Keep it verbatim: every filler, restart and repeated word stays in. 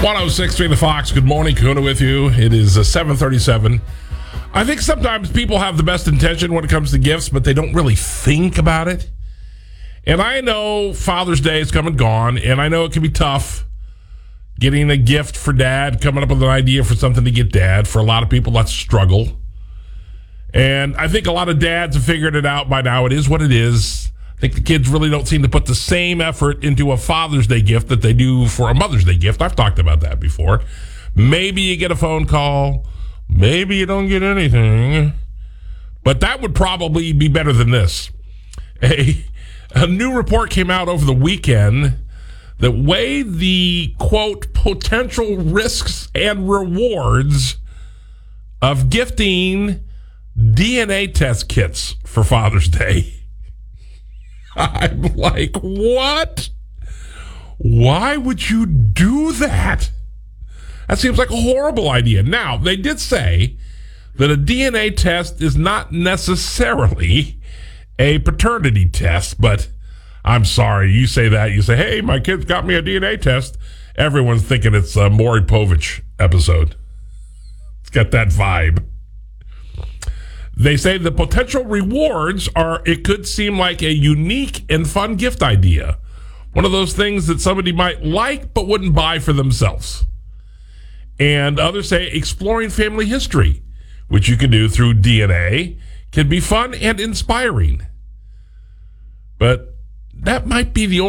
one oh six point three The Fox. Good morning, Kahuna with you. It is uh, seven thirty-seven. I think sometimes people have the best intention when it comes to gifts, but they don't really think about it. And I know Father's Day is come and gone, and I know it can be tough getting a gift for Dad, coming up with an idea for something to get Dad. For a lot of people, that's a struggle. And I think a lot of dads have figured it out by now. It is what it is. I think the kids really don't seem to put the same effort into a Father's Day gift that they do for a Mother's Day gift. I've talked about that before. Maybe you get a phone call. Maybe you don't get anything. But that would probably be better than this. A, a new report came out over the weekend that weighed the, quote, potential risks and rewards of gifting D N A test kits for Father's Day. I'm like, what? Why would you do that? That seems like a horrible idea. Now, they did say that a D N A test is not necessarily a paternity test, but I'm sorry, you say that, you say, hey, my kid's got me a D N A test. Everyone's thinking it's a Maury Povich episode. It's got that vibe. They say the potential rewards are, it could seem like a unique and fun gift idea. One of those things that somebody might like but wouldn't buy for themselves. And others say exploring family history, which you can do through D N A, can be fun and inspiring. But that might be the